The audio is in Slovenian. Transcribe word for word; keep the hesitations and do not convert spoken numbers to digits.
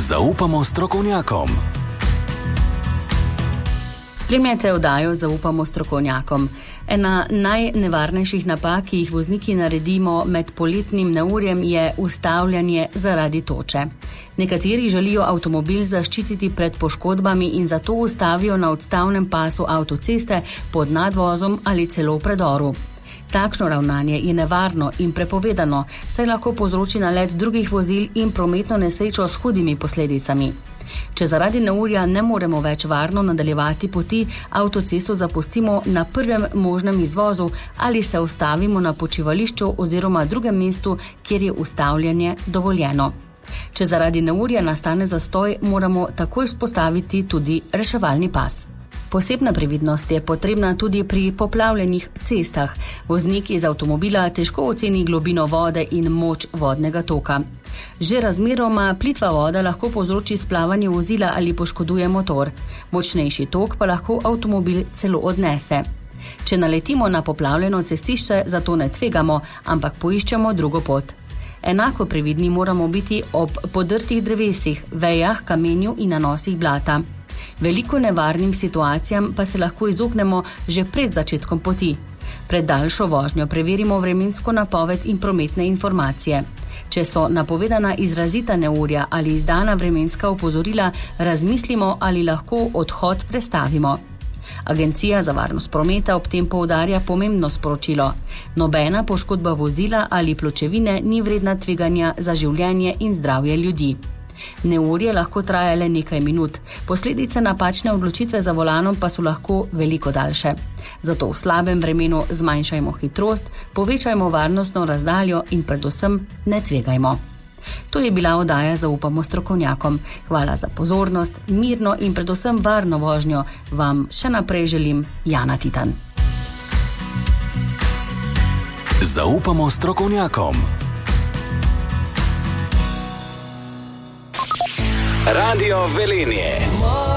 Zaupamo strokovnjakom. Spremljate oddajo Zaupamo strokovnjakom. Ena najnevarnejših napak, ki jih vozniki naredimo med poletnim neurjem, je ustavljanje zaradi toče. Nekateri želijo avtomobil zaščititi pred poškodbami in zato ustavijo na odstavnem pasu avtoceste, pod nadvozom ali celo v predoru. Takšno ravnanje je nevarno in prepovedano, saj lahko povzroči nalet drugih vozil in prometno nesrečo s hudimi posledicami. Če zaradi neurja ne moremo več varno nadaljevati poti, avtocesto zapustimo na prvem možnem izvozu ali se ustavimo na počivališču oziroma drugem mestu, kjer je ustavljanje dovoljeno. Če zaradi neurja nastane zastoj, moramo takoj vzpostaviti tudi reševalni pas. Posebna previdnost je potrebna tudi pri poplavljenih cestah. Voznik iz avtomobila težko oceni globino vode in moč vodnega toka. Že razmeroma plitva voda lahko povzroči splavanje vozila ali poškoduje motor. Močnejši tok pa lahko avtomobil celo odnese. Če naletimo na poplavljeno cestišče, zato ne tvegamo, ampak poiščemo drugo pot. Enako previdni moramo biti ob podrtih drevesih, vejah, kamenju in nanosih blata. Veliko nevarnim situacijam pa se lahko izognemo že pred začetkom poti. Pred daljšo vožnjo preverimo vremensko napoved in prometne informacije. Če so napovedana izrazita neurja ali izdana vremenska opozorila, razmislimo, ali lahko odhod prestavimo. Agencija za varnost prometa ob tem poudarja pomembno sporočilo. Nobena poškodba vozila ali pločevine ni vredna tveganja za življenje in zdravje ljudi. Neurje lahko traja le nekaj minut, posledice napačne odločitve za volanom pa so lahko veliko daljše. Zato v slabem vremenu zmanjšajmo hitrost, povečajmo varnostno razdaljo in predvsem ne tvegajmo. To je bila oddaja Zaupamo strokovnjakom. Hvala za pozornost, mirno in predvsem varno vožnjo vam še naprej želim Jana Titan. Zaupamo strokovnjakom. Radio Velenje.